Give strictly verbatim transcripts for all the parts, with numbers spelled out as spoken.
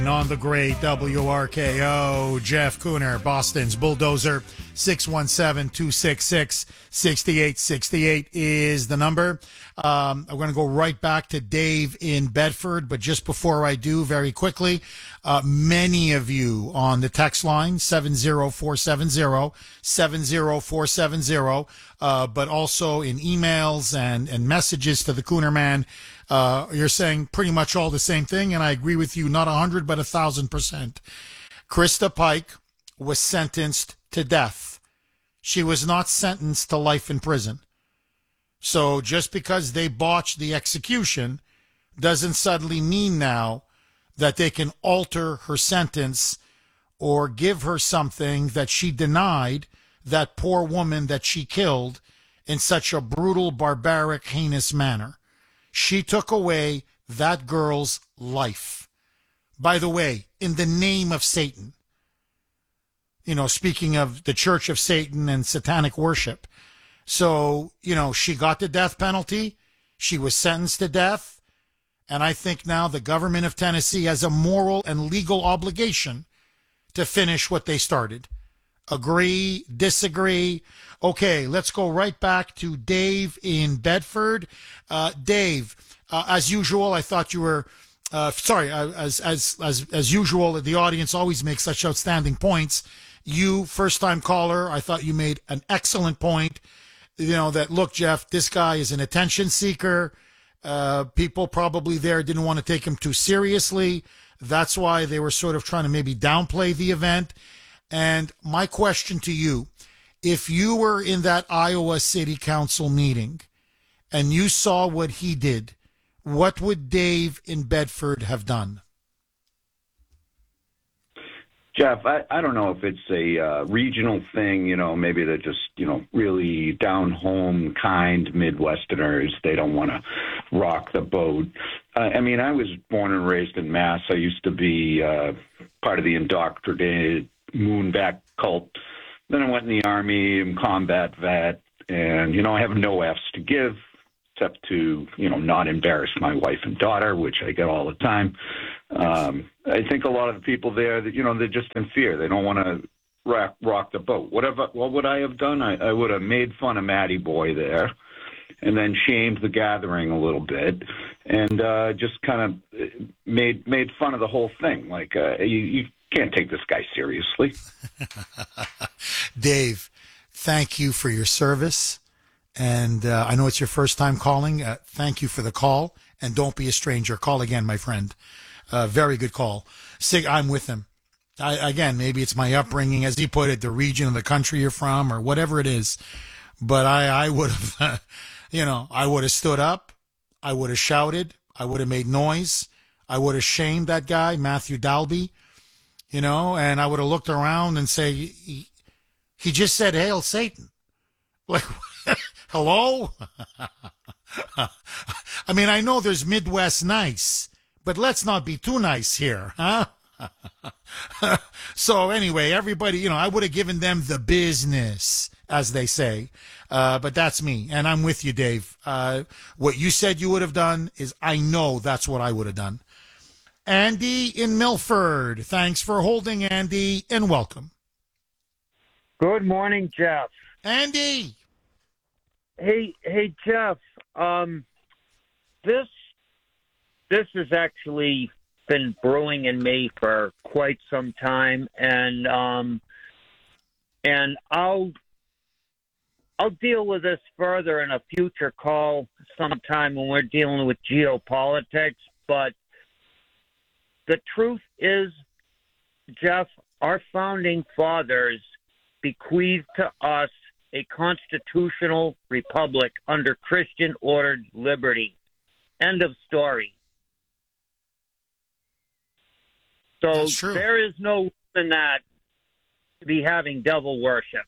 On the great W R K O, Jeff Cooner, Boston's Bulldozer. Six one seven, two six six, six eight six eight is the number. Um, I'm going to go right back to Dave in Bedford, but just before I do, very quickly, uh, many of you on the text line, seven zero four seven zero, seven zero four seven zero, uh, but also in emails and, and messages to the Cooner Man, uh, you're saying pretty much all the same thing, and I agree with you, not a hundred, but a thousand percent. Krista Pike was sentenced to death. She was not sentenced to life in prison. So just because they botched the execution doesn't suddenly mean now that they can alter her sentence or give her something that she denied that poor woman that she killed in such a brutal, barbaric, heinous manner. She took away that girl's life. By the way, in the name of Satan. You know, speaking of the Church of Satan and satanic worship. So, you know, she got the death penalty. She was sentenced to death. And I think now the government of Tennessee has a moral and legal obligation to finish what they started. Agree, disagree. Okay, let's go right back to Dave in Bedford. Uh, Dave, uh, as usual, I thought you were, uh, sorry, uh, as, as, as, as usual, the audience always makes such outstanding points. You, first-time caller, I thought you made an excellent point. You know, that, look, Jeff, this guy is an attention seeker. Uh, people probably there didn't want to take him too seriously. That's why they were sort of trying to maybe downplay the event. And my question to you, if you were in that Iowa City Council meeting and you saw what he did, what would Dave in Bedford have done? Jeff, I, I don't know if it's a uh, regional thing, you know, maybe they're just, you know, really down-home, kind Midwesterners. They don't want to rock the boat. Uh, I mean, I was born and raised in Mass. I used to be uh, part of the indoctrinated Moonback cult. Then I went in the Army, I'm combat vet, and, you know, I have no F's to give except to, you know, not embarrass my wife and daughter, which I get all the time. Um, I think a lot of the people there, that you know, they're just in fear. They don't want to rock, rock the boat. Whatever, what would I have done? I, I would have made fun of Matty Boy there, and then shamed the gathering a little bit, and uh, just kind of made made fun of the whole thing. Like uh, you, you can't take this guy seriously. Dave, thank you for your service, and uh, I know it's your first time calling. Uh, thank you for the call, and don't be a stranger. Call again, my friend. Uh, very good call. Sig, I'm with him. I, again, maybe it's my upbringing, as he put it, the region of the country you're from, or whatever it is. But I, I would have, you know, I would have stood up. I would have shouted. I would have made noise. I would have shamed that guy, Matthew Dalby, you know, and I would have looked around and say, he, he just said, "Hail Satan." Like, hello? I mean, I know there's Midwest nice, but let's not be too nice here, huh? So anyway, everybody, you know, I would have given them the business, as they say. Uh, but that's me, and I'm with you, Dave. Uh, what you said you would have done is, I know that's what I would have done. Andy in Milford, thanks for holding, Andy, and welcome. Good morning, Jeff. Andy. Hey, hey, Jeff. Um, this this has actually been brewing in me for quite some time, and um, and I'll I'll deal with this further in a future call sometime when we're dealing with geopolitics. But the truth is, Jeff, our founding fathers bequeathed to us a constitutional republic under Christian ordered liberty. End of story. So there is no reason that to be having devil worship.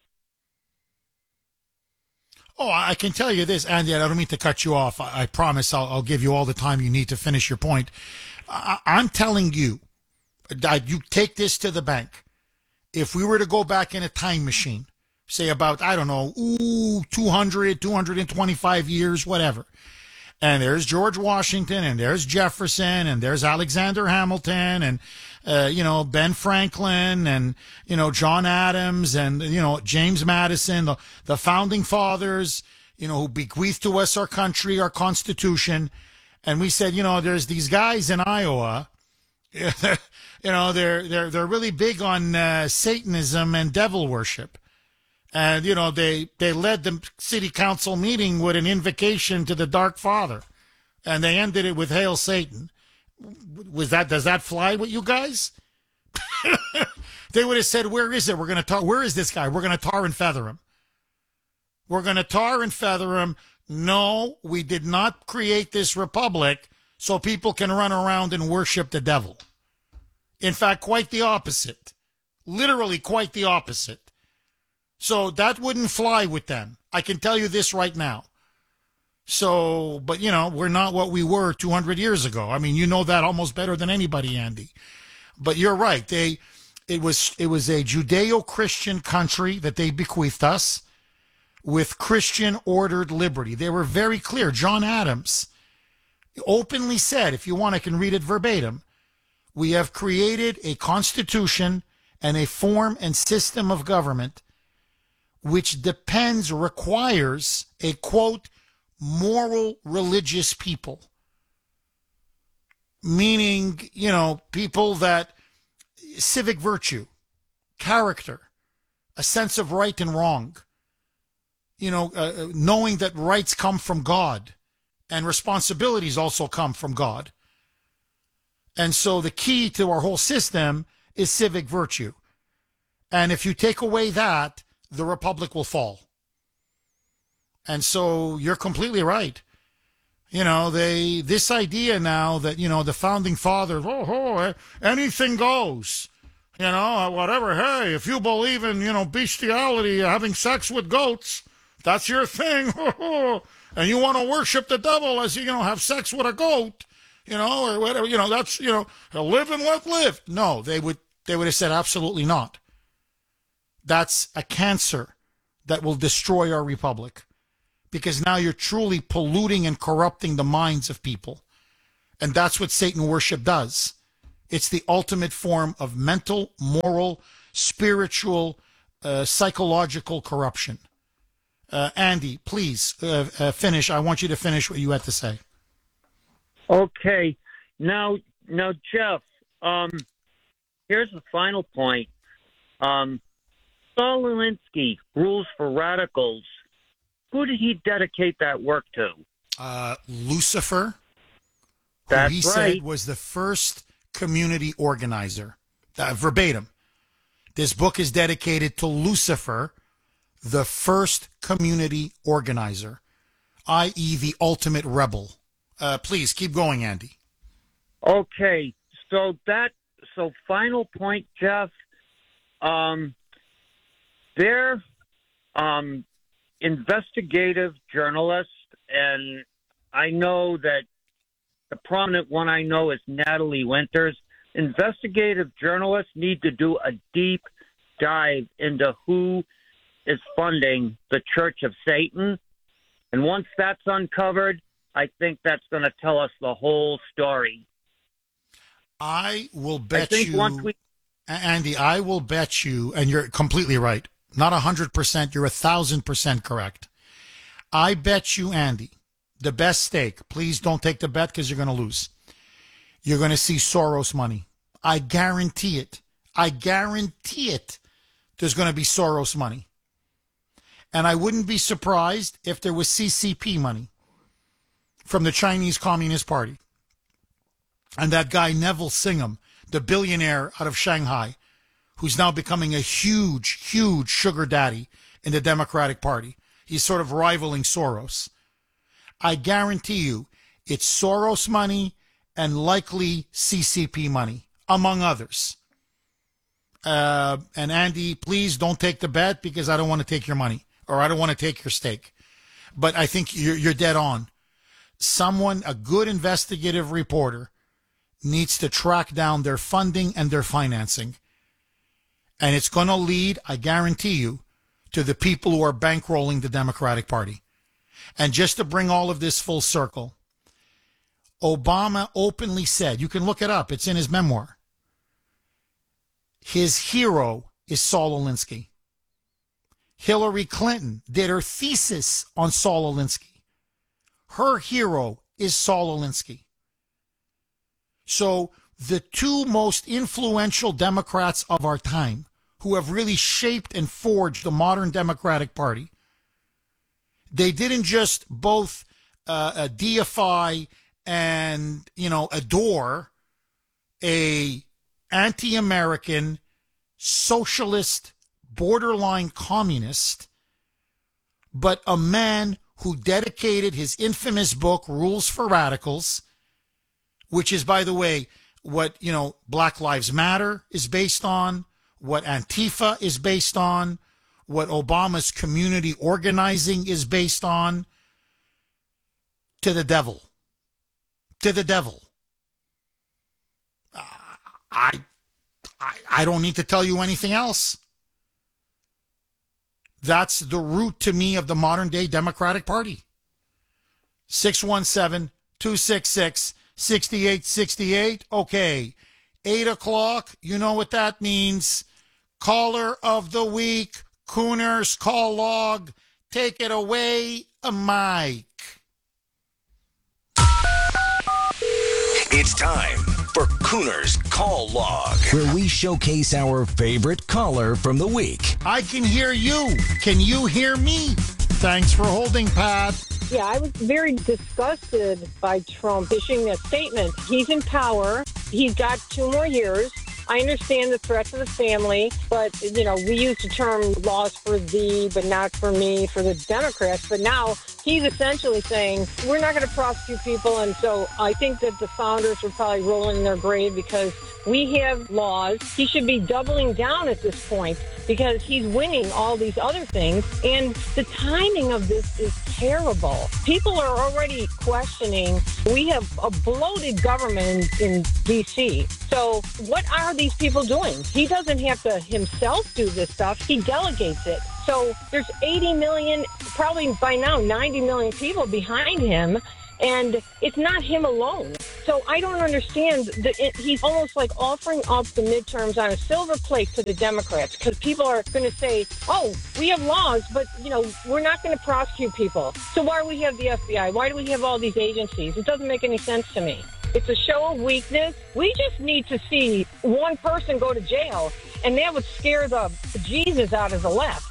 Oh, I can tell you this, Andy, I don't mean to cut you off. I, I promise I'll, I'll give you all the time you need to finish your point. I, I'm telling you, that you take this to the bank. If we were to go back in a time machine, say about, I don't know, ooh, two hundred, two hundred twenty-five years, whatever, And there's George Washington, and there's Jefferson, and there's Alexander Hamilton, and, uh, you know, Ben Franklin, and, you know, John Adams, and, you know, James Madison, the, the founding fathers, you know, who bequeathed to us our country, our Constitution. And we said, you know, there's these guys in Iowa, you know, they're, they're, they're really big on uh, Satanism and devil worship. And, you know, they, they led the city council meeting with an invocation to the Dark Father. And they ended it with Hail Satan. Was that, does that fly with you guys? They would have said, where is it? We're going to tar, where is this guy? We're going to tar and feather him. We're going to tar and feather him. No, we did not create this republic so people can run around and worship the devil. In fact, quite the opposite. Literally quite the opposite. So that wouldn't fly with them. I can tell you this right now. So, but you know, we're not what we were two hundred years ago. I mean, you know that almost better than anybody, Andy. But you're right. They, it was, it was a Judeo-Christian country that they bequeathed us with Christian ordered liberty. They were very clear. John Adams openly said, if you want, I can read it verbatim. We have created a constitution and a form and system of government which depends, requires a, quote, moral religious people. Meaning, you know, people that, civic virtue, character, a sense of right and wrong, you know, uh, knowing that rights come from God and responsibilities also come from God. And so the key to our whole system is civic virtue. And if you take away that, the republic will fall. And so you're completely right. You know, they, this idea now that, you know, the founding fathers, oh, oh, anything goes, you know, whatever. Hey, if you believe in, you know, bestiality, having sex with goats, that's your thing. And you want to worship the devil as you, you know, have sex with a goat, you know, or whatever, you know, that's, you know, live and let live. No, they would, they would have said absolutely not. That's a cancer that will destroy our republic, because now you're truly polluting and corrupting the minds of people. And that's what Satan worship does. It's the ultimate form of mental, moral, spiritual, uh, psychological corruption. Uh, Andy, please uh, uh, finish. I want you to finish what you had to say. Okay. Now, now, Jeff, um, here's the final point. Um, Saul Alinsky, Rules for Radicals. Who did he dedicate that work to? Uh, Lucifer, who That's he right. said was the first community organizer. Uh, verbatim. This book is dedicated to Lucifer, the first community organizer, that is the ultimate rebel. Uh, please keep going, Andy. Okay. So that, so final point, Jeff. Um, they're um, investigative journalists, and I know that the prominent one I know is Natalie Winters. Investigative journalists need to do a deep dive into who is funding the Church of Satan. And once that's uncovered, I think that's going to tell us the whole story. I will bet I think you, once we- Andy, I will bet you, and you're completely right. Not one hundred percent, you're one thousand percent correct. I bet you, Andy, the best stake, please don't take the bet because you're going to lose. You're going to see Soros money. I guarantee it. I guarantee it. There's going to be Soros money. And I wouldn't be surprised if there was C C P money from the Chinese Communist Party. And that guy Neville Singham, the billionaire out of Shanghai, who's now becoming a huge, huge sugar daddy in the Democratic Party. He's sort of rivaling Soros. I guarantee you it's Soros money and likely C C P money, among others. Uh, and Andy, please don't take the bet because I don't want to take your money or I don't want to take your stake. But I think you're, you're dead on. Someone, a good investigative reporter, needs to track down their funding and their financing. And it's going to lead, I guarantee you, to the people who are bankrolling the Democratic Party. And just to bring all of this full circle, Obama openly said, you can look it up, it's in his memoir, his hero is Saul Alinsky. Hillary Clinton did her thesis on Saul Alinsky. Her hero is Saul Alinsky. So the two most influential Democrats of our time who have really shaped and forged the modern Democratic Party, they didn't just both uh, uh, deify and, you know, adore a anti-American, socialist, borderline communist, but a man who dedicated his infamous book, Rules for Radicals, which is, by the way, what, you know, Black Lives Matter is based on, what Antifa is based on, what Obama's community organizing is based on, to the devil. To the devil. Uh, I, I, I don't need to tell you anything else. That's the root to me of the modern day Democratic Party. six one seven, two six six, six eight six eight. Okay. eight o'clock. You know what that means. Caller of the week. Cooners call log. Take it away, Mike. It's time for Cooners Call Log, where we showcase our favorite caller from the week. I can hear you. Can you hear me? Thanks for holding, Pat. Yeah, I was very disgusted by Trump issuing that statement. He's in power. He's got two more years. I understand the threat to the family, but, you know, we use the term laws for thee, but not for me, for the Democrats. But now he's essentially saying, we're not going to prosecute people. And so I think that the founders are probably rolling in their grave because we have laws. He should be doubling down at this point because he's winning all these other things. And the timing of this is terrible. People are already questioning. We have a bloated government in, in D C. So what are these people doing? He doesn't have to himself do this stuff. He delegates it. So there's eighty million, probably by now ninety million people behind him. And it's not him alone. So I don't understand. The, it, he's almost like offering up the midterms on a silver plate to the Democrats because people are going to say, oh, we have laws, but, you know, we're not going to prosecute people. So why do we have the F B I? Why do we have all these agencies? It doesn't make any sense to me. It's a show of weakness. We just need to see one person go to jail, and that would scare the Jesus out of the left.